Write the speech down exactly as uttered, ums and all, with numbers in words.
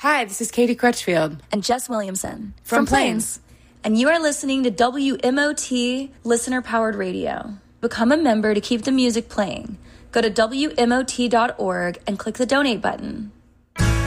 Hi, this is Katie Crutchfield. And Jess Williamson. From, from Plains. Plains. And you are listening to W M O T Listener-Powered Radio. Become a member to keep the music playing. Go to W M O T dot org and click the donate button.